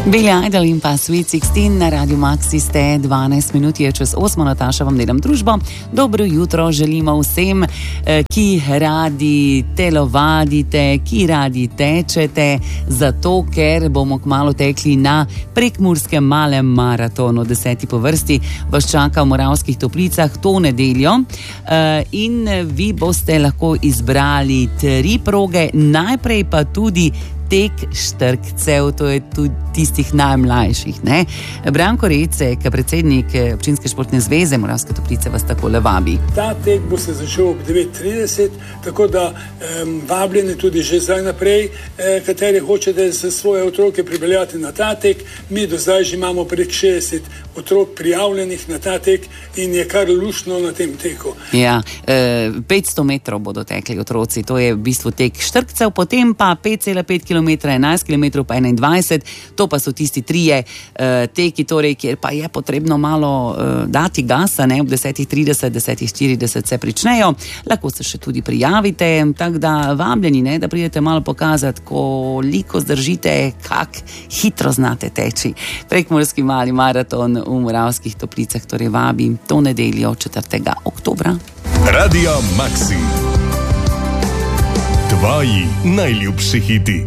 Billy Idol in pa Sweet 16 na Radio Maxi ste 12 minut je čez 8, Nataša vam delam družbo. Dobro jutro želimo vsem, ki radi telovadite, ki radi tečete, zato ker bomo kmalu tekli na prekmurskem malem maratonu, 10. po vrsti, vas čaka v Moravskih Toplicah to nedeljo in vi boste lahko izbrali 3 proge, najprej pa tudi tek štrkcev, to je tudi tistih najmlajših, ne? Branko Recek, predsednik Občinske športne zveze Moravske Toplice, vas takole vabi. Ta tek bo se začel ob 9:30, tako da vabljeni tudi že zdaj naprej, kateri hočete se svoje otroke pripeljati na ta tek. Mi do zdaj že imamo prek 60 otrok prijavljenih na ta tek in je kar luštno na tem teku. Ja, 500 metrov bodo tekli otroci, to je v bistvu tek štrkcev, potem pa 5,5 km, 11 km pa 21, to pa so tisti 3 teki, torej, kjer pa je potrebno malo dati gasa, ne, ob 10:30, 10:40 se pričnejo, lahko se še tudi prijavite, tako da vabljeni, ne, da pridete malo pokazati, koliko zdržite, kak hitro znate teči. Prekmurski mali maraton v Moravskih Toplicah, torej vabi to nedeljo 4. oktobra. Radio Maxi. Tvoji najljubši hiti.